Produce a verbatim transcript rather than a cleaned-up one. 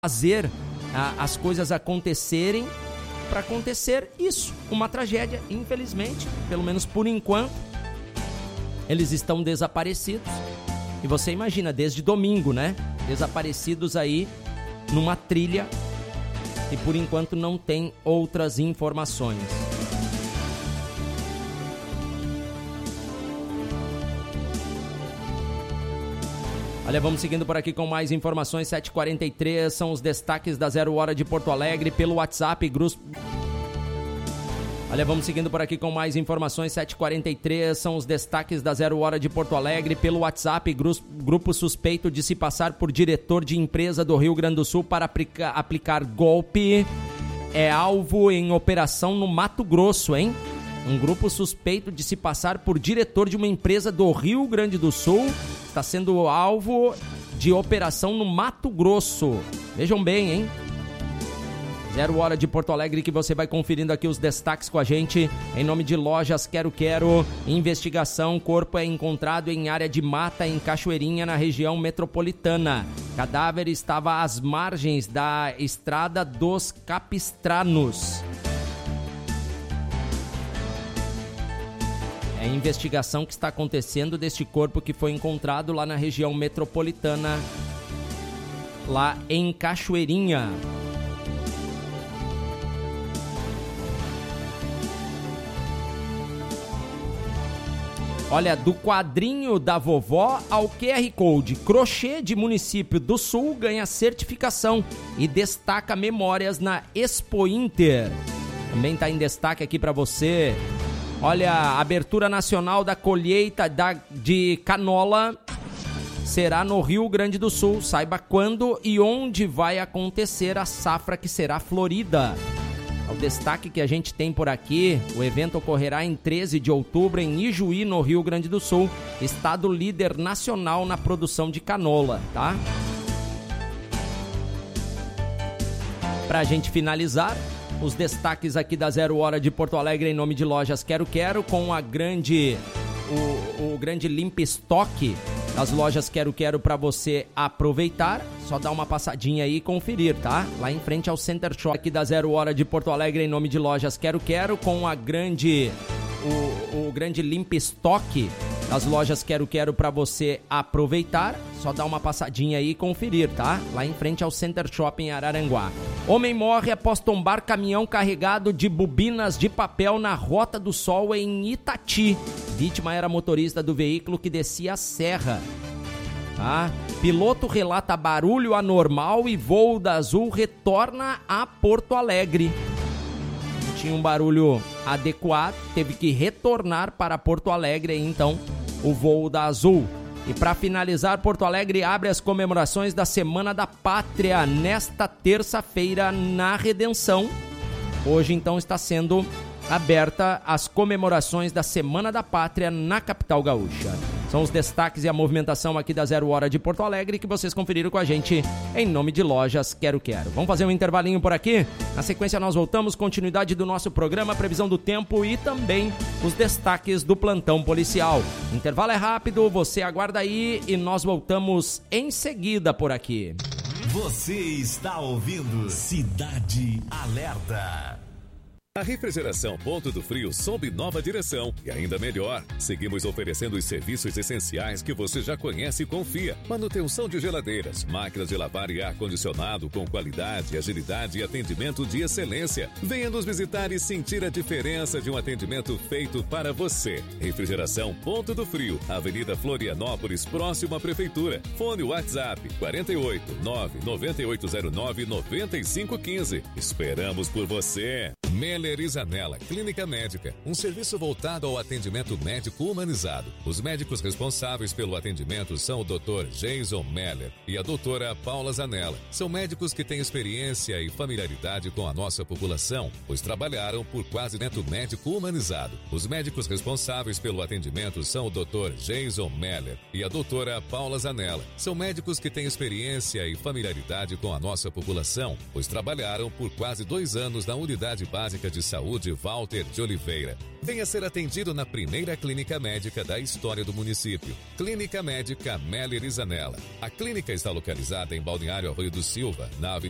fazer a, as coisas acontecerem para acontecer isso, uma tragédia, infelizmente, pelo menos por enquanto, eles estão desaparecidos. E você imagina, desde domingo, né? Desaparecidos aí numa trilha e por enquanto não tem outras informações. Olha, vamos seguindo por aqui com mais informações. sete e quarenta e três são os destaques da Zero Hora de Porto Alegre pelo WhatsApp. Grus... Olha, vamos seguindo por aqui com mais informações. sete e quarenta e três são os destaques da Zero Hora de Porto Alegre pelo WhatsApp. Grus... Grupo suspeito de se passar por diretor de empresa do Rio Grande do Sul para aplica... aplicar golpe é alvo em operação no Mato Grosso, hein? Um grupo suspeito de se passar por diretor de uma empresa do Rio Grande do Sul está sendo alvo de operação no Mato Grosso. Vejam bem, hein? Zero Hora de Porto Alegre, que você vai conferindo aqui os destaques com a gente. Em nome de Lojas Quero Quero, investigação, corpo é encontrado em área de mata em Cachoeirinha, na região metropolitana. Cadáver estava às margens da Estrada dos Capistranos. É a investigação que está acontecendo deste corpo que foi encontrado lá na região metropolitana, lá em Cachoeirinha. Olha, do quadrinho da vovó ao Q R Code, crochê de município do Sul ganha certificação e destaca memórias na Expo Inter. Também está em destaque aqui para você. Olha, a abertura nacional da colheita da, de canola será no Rio Grande do Sul. Saiba quando e onde vai acontecer a safra que será florida. O destaque que a gente tem por aqui, o evento ocorrerá em treze de outubro em Ijuí, no Rio Grande do Sul, estado líder nacional na produção de canola, tá? Pra gente finalizar, os destaques aqui da Zero Hora de Porto Alegre em nome de Lojas Quero Quero, com a grande, o, o grande limpa estoque das Lojas Quero Quero para você aproveitar. Só dá uma passadinha aí e conferir, tá? Lá em frente ao Center Shop aqui da Zero Hora de Porto Alegre em nome de Lojas Quero Quero, com a grande, o, o grande limpa estoque das Lojas Quero Quero para você aproveitar. Só dá uma passadinha aí e conferir, tá? Lá em frente ao Center Shopping em Araranguá. Homem morre após tombar caminhão carregado de bobinas de papel na Rota do Sol em Itati. Vítima era motorista do veículo que descia a serra. Tá? Piloto relata barulho anormal e voo da Azul retorna a Porto Alegre. Tinha um barulho adequado, teve que retornar para Porto Alegre, então, o voo da Azul. E para finalizar, Porto Alegre abre as comemorações da Semana da Pátria nesta terça-feira na Redenção. Hoje, então, está sendo aberta as comemorações da Semana da Pátria na capital gaúcha. São os destaques e a movimentação aqui da Zero Hora de Porto Alegre que vocês conferiram com a gente em nome de Lojas Quero Quero. Vamos fazer um intervalinho por aqui? Na sequência nós voltamos, continuidade do nosso programa, previsão do tempo e também os destaques do plantão policial. Intervalo é rápido, você aguarda aí e nós voltamos em seguida por aqui. Você está ouvindo Cidade Alerta. A Refrigeração Ponto do Frio sob nova direção e ainda melhor. Seguimos oferecendo os serviços essenciais que você já conhece e confia. Manutenção de geladeiras, máquinas de lavar e ar-condicionado com qualidade, agilidade e atendimento de excelência. Venha nos visitar e sentir a diferença de um atendimento feito para você. Refrigeração Ponto do Frio, Avenida Florianópolis, próximo à Prefeitura. Fone WhatsApp quarenta e oito, nove nove oito zero nove, nove cinco um cinco. Esperamos por você. Meller e Zanella Clínica Médica, um serviço voltado ao atendimento médico humanizado. Os médicos responsáveis pelo atendimento são o doutor Jason Meller e a doutora Paula Zanella. São médicos que têm experiência e familiaridade com a nossa população, pois trabalharam por quase atendimento médico humanizado. Os médicos responsáveis pelo atendimento são o doutor Jason Meller e a doutora Paula Zanella. São médicos que têm experiência e familiaridade com a nossa população, pois trabalharam por quase dois anos na unidade básica de saúde Walter de Oliveira. Venha ser atendido na primeira clínica médica da história do município. Clínica Médica Meller e Zanella. A clínica está localizada em Balneário Arroio do Silva, na Avenida